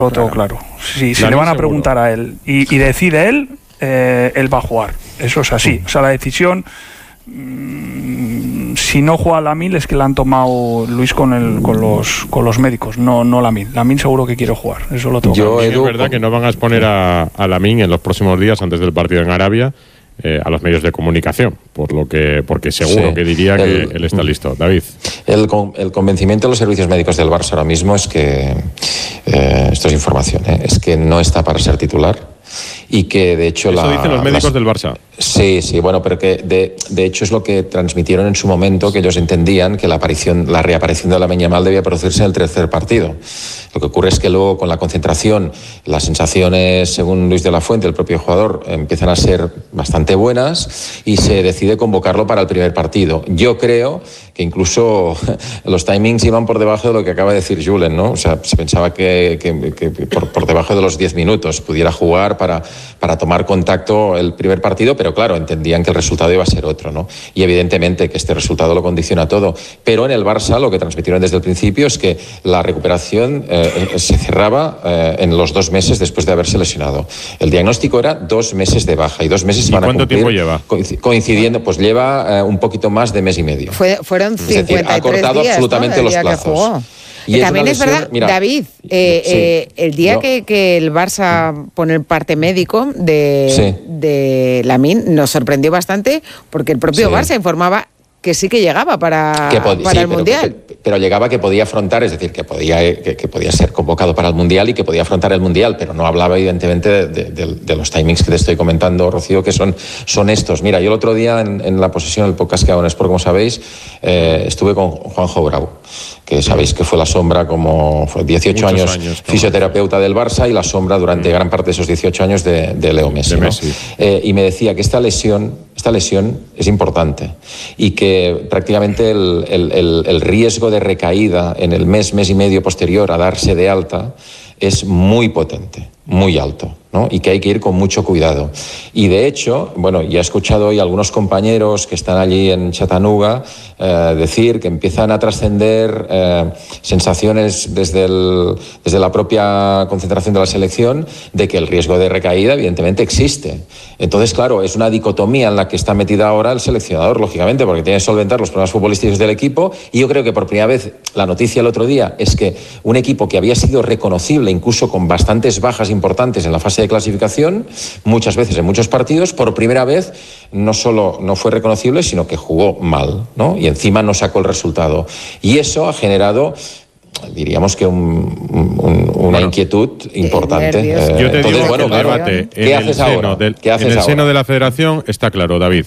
Lo tengo claro. Si le van a preguntar a él y decide él va a jugar. Eso es así. O sea, la decisión, si no juega Lamine, es que la han tomado Luis con los médicos, no Lamine. Lamine seguro que quiere jugar. Eso lo tengo claro. Es verdad que no van a exponer a Lamine en los próximos días antes del partido en Arabia a los medios de comunicación, porque seguro que diría que él está listo. David. El convencimiento de los servicios médicos del Barça ahora mismo es que, esto es información, es que no está para ser titular y que de hecho... Eso dicen los médicos del Barça. Sí, bueno, pero que de hecho es lo que transmitieron en su momento, que ellos entendían que la reaparición de Lamine Yamal debía producirse en el tercer partido. Lo que ocurre es que luego con la concentración, las sensaciones, según Luis de la Fuente, el propio jugador, empiezan a ser bastante buenas y se decide convocarlo para el primer partido. Yo creo que incluso los timings iban por debajo de lo que acaba de decir Julen, ¿no? O sea, se pensaba que por debajo de los 10 minutos pudiera jugar para tomar contacto el primer partido, pero claro, entendían que el resultado iba a ser otro, ¿no? Y evidentemente que este resultado lo condiciona todo. Pero en el Barça lo que transmitieron desde el principio es que la recuperación se cerraba en los 2 meses después de haberse lesionado. El diagnóstico era 2 meses de baja y 2 meses van a cumplir. ¿Cuánto tiempo lleva? Coincidiendo, pues lleva un poquito más de mes y medio. Fueron 53 es decir, ha cortado días, absolutamente ¿no? los plazos. Y también es verdad, mira, David, el día que el Barça pone el parte médico de Lamine, nos sorprendió bastante porque el propio Barça informaba que sí que llegaba para el Mundial. Pero llegaba que podía afrontar, es decir, que podía ser convocado para el Mundial y que podía afrontar el Mundial, pero no hablaba evidentemente de los timings que te estoy comentando, Rocío, que son estos. Mira, yo el otro día en la posesión del podcast que hago en Sport, como sabéis, estuve con Juanjo Bravo, que sabéis que fue la sombra, como fue 18 años fisioterapeuta del Barça y la sombra durante gran parte de esos 18 años de Leo Messi. ¿no? Y me decía que esta lesión es importante y que prácticamente el riesgo de recaída en el mes y medio posterior a darse de alta es muy potente, muy alto, ¿no? Y que hay que ir con mucho cuidado. Y de hecho, bueno, ya he escuchado hoy a algunos compañeros que están allí en Chattanooga decir que empiezan a trascender sensaciones desde la propia concentración de la selección de que el riesgo de recaída evidentemente existe. Entonces, claro, es una dicotomía en la que está metida ahora el seleccionador, lógicamente, porque tiene que solventar los problemas futbolísticos del equipo, y yo creo que por primera vez, la noticia el otro día es que un equipo que había sido reconocible incluso con bastantes bajas importantes en la fase de clasificación, muchas veces en muchos partidos, por primera vez no solo no fue reconocible, sino que jugó mal, ¿no? Y encima no sacó el resultado. Y eso ha generado, diríamos que una inquietud importante. Yo te digo que el debate en el seno de la federación está claro, David.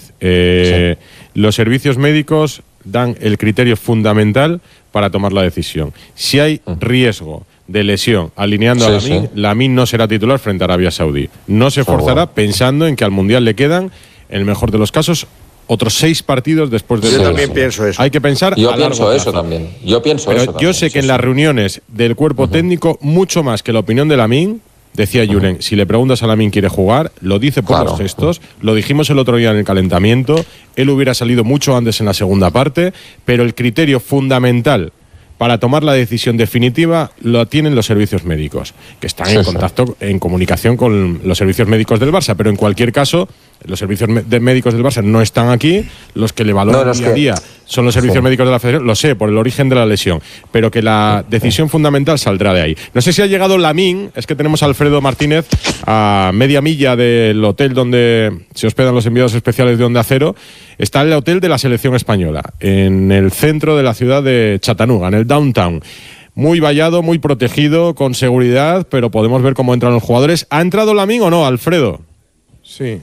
Los servicios médicos dan el criterio fundamental para tomar la decisión. Si hay riesgo de lesión alineando a Lamine, Lamine no será titular frente a Arabia Saudí. No se forzará pensando en que al Mundial le quedan, en el mejor de los casos, otros 6 partidos después de... Yo también pienso eso. Hay que pensar a largo plazo. Yo pienso eso también. Yo sé que en las reuniones del cuerpo técnico, mucho más que la opinión de Lamine, decía Julen, si le preguntas a Lamine quiere jugar, lo dice por los gestos, lo dijimos el otro día en el calentamiento, él hubiera salido mucho antes en la segunda parte, pero el criterio fundamental para tomar la decisión definitiva lo tienen los servicios médicos, que están en contacto, en comunicación con los servicios médicos del Barça, pero en cualquier caso, los servicios médicos del Barça no están aquí, los que le valoran día a día son los servicios médicos de la Federación, lo sé, por el origen de la lesión, pero que la decisión fundamental saldrá de ahí. No sé si ha llegado Lamine, es que tenemos a Alfredo Martínez a media milla del hotel donde se hospedan los enviados especiales de Onda Cero. Está el hotel de la selección española, en el centro de la ciudad de Chattanooga, en el downtown. Muy vallado, muy protegido, con seguridad, pero podemos ver cómo entran los jugadores. ¿Ha entrado Lamine o no, Alfredo? Sí.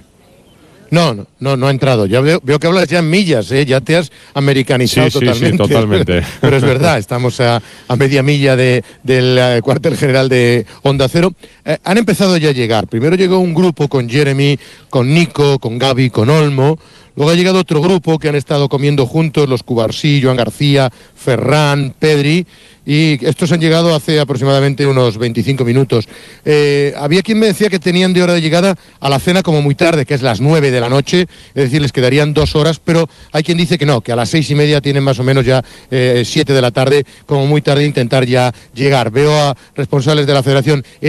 No ha entrado. Ya veo que hablas ya en millas, ¿eh? Ya te has americanizado totalmente. Sí, totalmente. Pero es verdad, estamos a media milla del cuartel general de Onda Cero. Han empezado ya a llegar. Primero llegó un grupo con Jeremy, con Nico, con Gaby, con Olmo. Luego ha llegado otro grupo que han estado comiendo juntos, los Cubarsí, Joan García, Ferran, Pedri, y estos han llegado hace aproximadamente unos 25 minutos. Había quien me decía que tenían de hora de llegada a la cena como muy tarde, que es las 9 de la noche, es decir, les quedarían 2 horas, pero hay quien dice que no, que a las 6:30 tienen más o menos ya 7 de la tarde, como muy tarde intentar ya llegar. Veo a responsables de la Federación